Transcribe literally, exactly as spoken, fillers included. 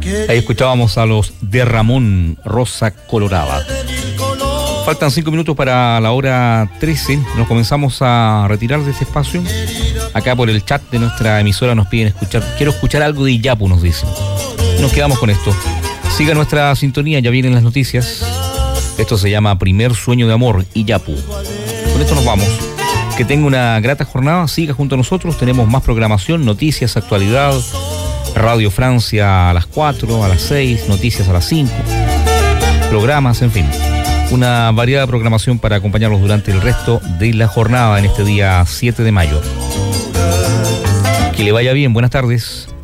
Ahí escuchábamos a los de Ramón, Rosa Colorada. Faltan cinco minutos para la hora trece. Nos comenzamos a retirar de este espacio. Acá por el chat de nuestra emisora nos piden escuchar. Quiero escuchar algo de Iyapu, nos dicen. Nos quedamos con esto. Siga nuestra sintonía, ya vienen las noticias. Esto se llama Primer Sueño de Amor, Iyapu. Con esto nos vamos. Que tenga una grata jornada. Siga junto a nosotros. Tenemos más programación, noticias, actualidad. Radio Francia a las cuatro, a las seis, noticias a las cinco. Programas, en fin. Una variada programación para acompañarlos durante el resto de la jornada en este día siete de mayo. Que le vaya bien, buenas tardes.